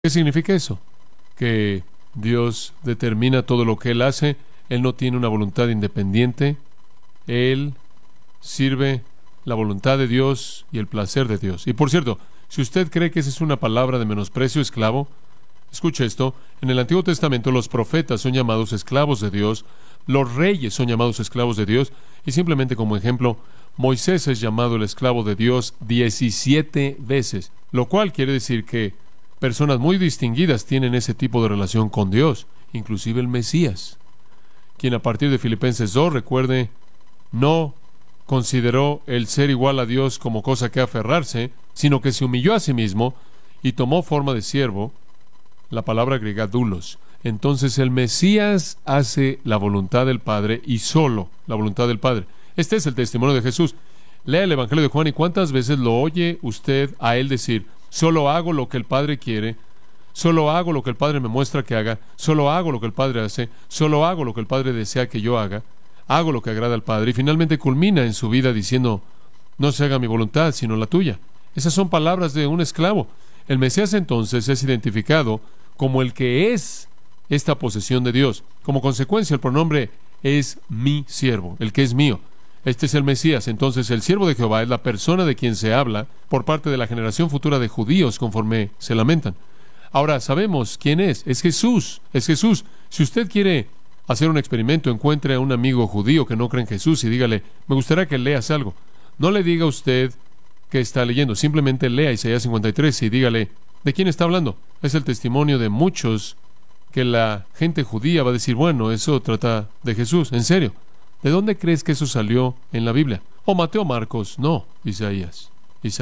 ¿Qué significa eso? Que Dios determina todo lo que Él hace. Él no tiene una voluntad independiente. Él sirve la voluntad de Dios y el placer de Dios. Y por cierto, si usted cree que esa es una palabra de menosprecio, esclavo, escuche esto. En el Antiguo Testamento los profetas son llamados esclavos de Dios. Los reyes son llamados esclavos de Dios. Y simplemente como ejemplo, Moisés es llamado el esclavo de Dios 17 veces. Lo cual quiere decir que personas muy distinguidas tienen ese tipo de relación con Dios. Inclusive el Mesías, quien a partir de Filipenses 2, recuerde, no consideró el ser igual a Dios como cosa que aferrarse, sino que se humilló a sí mismo y tomó forma de siervo, la palabra griega doulos. Entonces el Mesías hace la voluntad del Padre y solo la voluntad del Padre. Este es el testimonio de Jesús. Lea el Evangelio de Juan y cuántas veces lo oye usted a él decir: solo hago lo que el Padre quiere, solo hago lo que el Padre me muestra que haga, solo hago lo que el Padre hace, solo hago lo que el Padre desea que yo haga, hago lo que agrada al Padre. Y finalmente culmina en su vida diciendo: no se haga mi voluntad, sino la tuya. Esas son palabras de un esclavo. El Mesías entonces es identificado como el que es esta posesión de Dios. Como consecuencia, el pronombre es mi siervo, el que es mío. Este es el Mesías. Entonces, el siervo de Jehová es la persona de quien se habla por parte de la generación futura de judíos conforme se lamentan. Ahora, sabemos quién es. Es Jesús. Es Jesús. Si usted quiere hacer un experimento, encuentre a un amigo judío que no cree en Jesús y dígale: me gustaría que leas algo. No le diga a usted que está leyendo. Simplemente lea Isaías 53 y dígale: ¿de quién está hablando? Es el testimonio de muchos que la gente judía va a decir: bueno, eso trata de Jesús. En serio. ¿De dónde crees que eso salió en la Biblia? ¿O Mateo, Marcos? No, Isaías.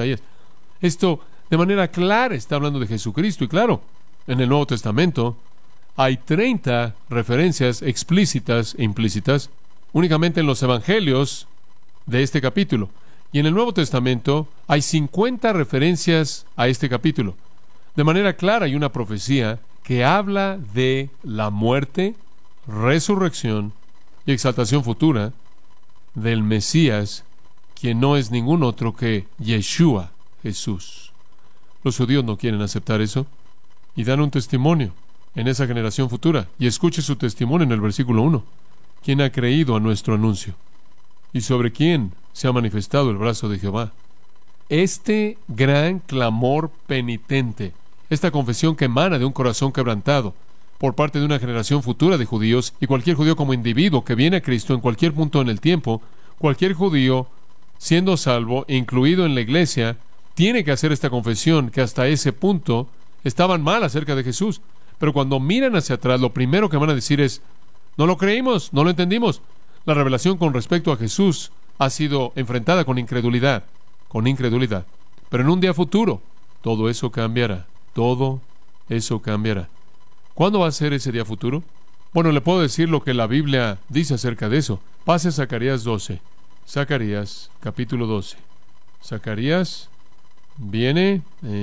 Esto de manera clara está hablando de Jesucristo. Y claro, en el Nuevo Testamento hay 30 referencias explícitas e implícitas únicamente en los evangelios de este capítulo. Y en el Nuevo Testamento hay 50 referencias a este capítulo. De manera clara hay una profecía que habla de la muerte, resurrección y exaltación futura del Mesías, quien no es ningún otro que Yeshua, Jesús. Los judíos no quieren aceptar eso y dan un testimonio en esa generación futura. Y escuche su testimonio en el versículo 1. ¿Quién ha creído a nuestro anuncio? ¿Y sobre quién se ha manifestado el brazo de Jehová? Este gran clamor penitente, esta confesión que emana de un corazón quebrantado por parte de una generación futura de judíos, y cualquier judío como individuo que viene a Cristo en cualquier punto en el tiempo, cualquier judío siendo salvo, incluido en la iglesia, tiene que hacer esta confesión que hasta ese punto estaban mal acerca de Jesús. Pero cuando miran hacia atrás, lo primero que van a decir es: no lo creímos, no lo entendimos. La revelación con respecto a Jesús ha sido enfrentada con incredulidad. Pero en un día futuro, todo eso cambiará. Todo eso cambiará. ¿Cuándo va a ser ese día futuro? Bueno, le puedo decir lo que la Biblia dice acerca de eso. Pase a Zacarías 12. Zacarías, capítulo 12. Zacarías viene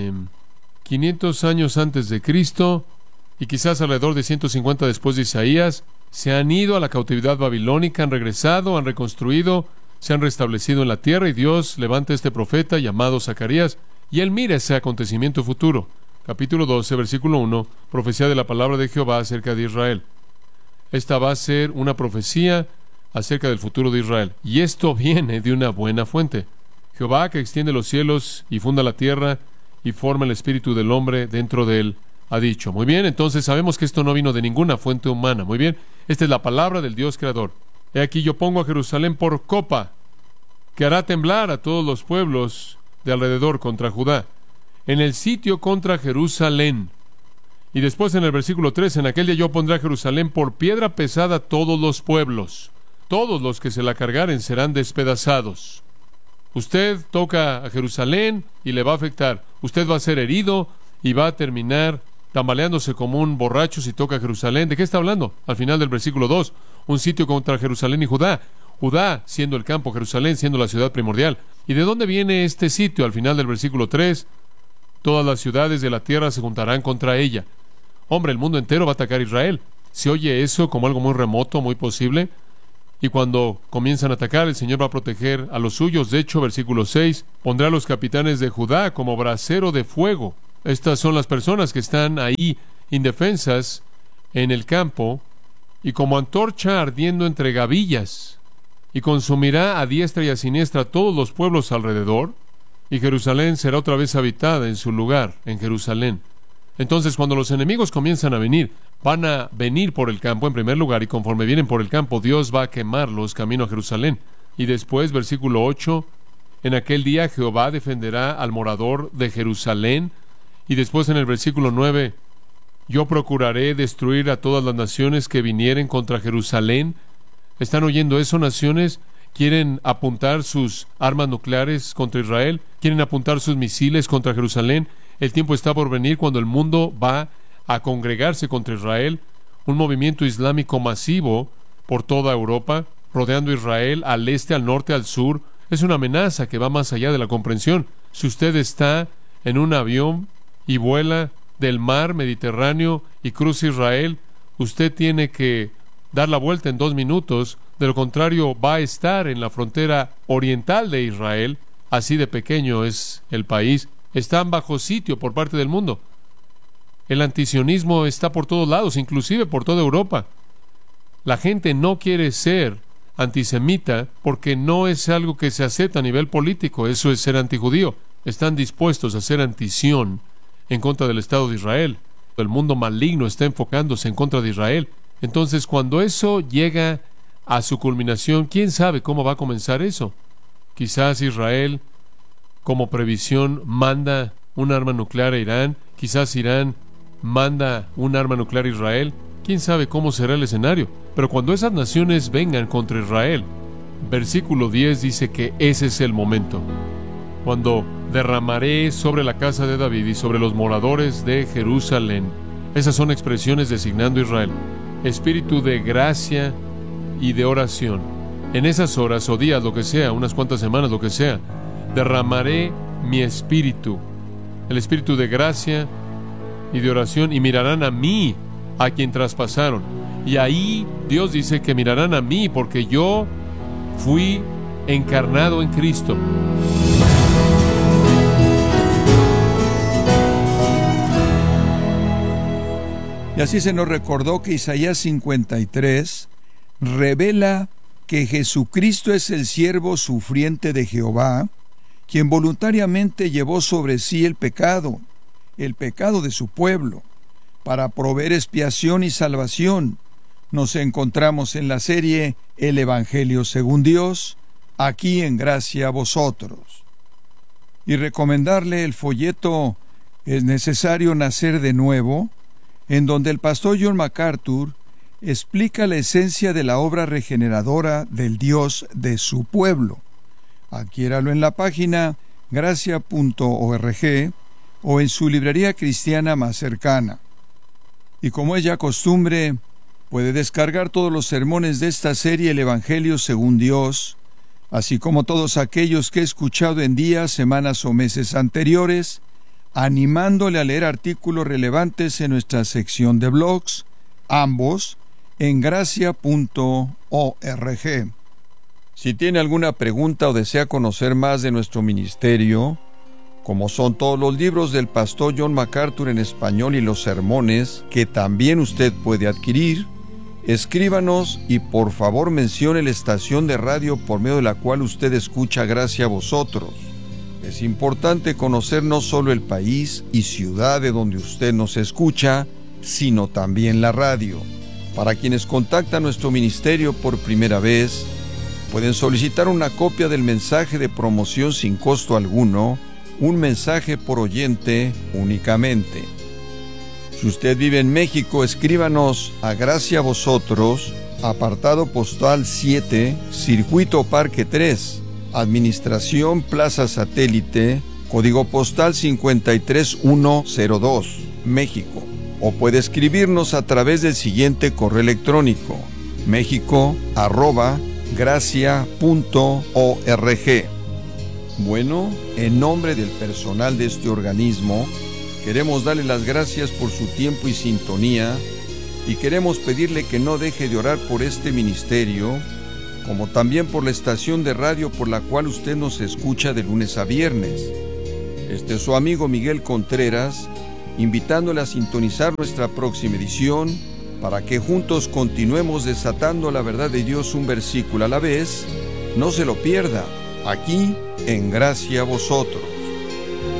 500 años antes de Cristo y quizás alrededor de 150 después de Isaías. Se han ido a la cautividad babilónica, han regresado, han reconstruido, se han restablecido en la tierra, y Dios levanta a este profeta llamado Zacarías y él mira ese acontecimiento futuro. Capítulo 12, versículo 1, profecía de la palabra de Jehová acerca de Israel. Esta va a ser una profecía acerca del futuro de Israel. Y esto viene de una buena fuente. Jehová, que extiende los cielos y funda la tierra y forma el espíritu del hombre dentro de él, ha dicho. Muy bien, entonces sabemos que esto no vino de ninguna fuente humana. Muy bien, esta es la palabra del Dios creador. He aquí yo pongo a Jerusalén por copa, que hará temblar a todos los pueblos de alrededor contra Judá, en el sitio contra Jerusalén. Y después en el versículo 3, en aquel día yo pondré a Jerusalén por piedra pesada a todos los pueblos. Todos los que se la cargaren serán despedazados. Usted toca a Jerusalén y le va a afectar. Usted va a ser herido y va a terminar tambaleándose como un borracho si toca a Jerusalén. ¿De qué está hablando? Al final del versículo 2, un sitio contra Jerusalén y Judá. Judá siendo el campo, Jerusalén siendo la ciudad primordial. ¿Y de dónde viene este sitio? Al final del versículo 3, todas las ciudades de la tierra se juntarán contra ella. Hombre, el mundo entero va a atacar a Israel. ¿Se oye eso como algo muy remoto, muy posible? Y cuando comienzan a atacar, el Señor va a proteger a los suyos. De hecho, versículo 6, pondrá a los capitanes de Judá como brasero de fuego. Estas son las personas que están ahí indefensas en el campo, y como antorcha ardiendo entre gavillas, y consumirá a diestra y a siniestra todos los pueblos alrededor, y Jerusalén será otra vez habitada en su lugar, en Jerusalén. Entonces, cuando los enemigos comienzan a venir, van a venir por el campo en primer lugar, y conforme vienen por el campo, Dios va a quemarlos camino a Jerusalén. Y después, versículo 8, en aquel día Jehová defenderá al morador de Jerusalén. Y después en el versículo 9, yo procuraré destruir a todas las naciones que vinieren contra Jerusalén. ¿Están oyendo eso, naciones? ¿Quieren apuntar sus armas nucleares contra Israel? ¿Quieren apuntar sus misiles contra Jerusalén? El tiempo está por venir cuando el mundo va a congregarse contra Israel. Un movimiento islámico masivo por toda Europa, rodeando Israel al este, al norte, al sur. Es una amenaza que va más allá de la comprensión. Si usted está en un avión y vuela del mar Mediterráneo y cruza Israel, usted tiene que dar la vuelta en 2 minutos. De lo contrario, va a estar en la frontera oriental de Israel. Así de pequeño es el país. Están bajo sitio por parte del mundo. El antisionismo está por todos lados, inclusive por toda Europa. La gente no quiere ser antisemita porque no es algo que se acepta a nivel político. Eso es ser antijudío. Están dispuestos a ser antición en contra del Estado de Israel. El mundo maligno está enfocándose en contra de Israel. Entonces, cuando eso llega a su culminación, ¿quién sabe cómo va a comenzar eso? Quizás Israel, como previsión, manda un arma nuclear a Irán. Quizás Irán manda un arma nuclear a Israel. ¿Quién sabe cómo será el escenario? Pero cuando esas naciones vengan contra Israel, versículo 10 dice que ese es el momento. Cuando derramaré sobre la casa de David y sobre los moradores de Jerusalén. Esas son expresiones designando a Israel. Espíritu de gracia y de oración. En esas horas o días, lo que sea, unas cuantas semanas, lo que sea, derramaré mi espíritu, el espíritu de gracia y de oración, y mirarán a mí, a quien traspasaron. Y ahí Dios dice que mirarán a mí porque yo fui encarnado en Cristo. Y así se nos recordó que Isaías 53 revela que Jesucristo es el siervo sufriente de Jehová, quien voluntariamente llevó sobre sí el pecado de su pueblo, para proveer expiación y salvación. Nos encontramos en la serie El Evangelio según Dios, aquí en Gracia a Vosotros. Y recomendarle el folleto Es necesario nacer de nuevo, en donde el pastor John MacArthur explica la esencia de la obra regeneradora del Dios de su pueblo. Adquiéralo en la página gracia.org o en su librería cristiana más cercana. Y como es ya costumbre, puede descargar todos los sermones de esta serie El Evangelio según Dios, así como todos aquellos que he escuchado en días, semanas o meses anteriores, animándole a leer artículos relevantes en nuestra sección de blogs, ambos en gracia.org. Si tiene alguna pregunta o desea conocer más de nuestro ministerio, como son todos los libros del pastor John MacArthur en español y los sermones que también usted puede adquirir, escríbanos y por favor mencione la estación de radio por medio de la cual usted escucha Gracia a Vosotros. Es importante conocer no solo el país y ciudad de donde usted nos escucha, sino también la radio. Para quienes contactan nuestro ministerio por primera vez, pueden solicitar una copia del mensaje de promoción sin costo alguno, un mensaje por oyente únicamente. Si usted vive en México, escríbanos a Gracia a Vosotros, apartado postal 7, Circuito Parque 3, Administración Plaza Satélite, código postal 53102, México. O puede escribirnos a través del siguiente correo electrónico: mexico@gracia.org. Bueno, en nombre del personal de este organismo, queremos darle las gracias por su tiempo y sintonía, y queremos pedirle que no deje de orar por este ministerio, como también por la estación de radio por la cual usted nos escucha de lunes a viernes. Este es su amigo Miguel Contreras, invitándole a sintonizar nuestra próxima edición para que juntos continuemos desatando la verdad de Dios un versículo a la vez. No se lo pierda, aquí en Gracia a Vosotros.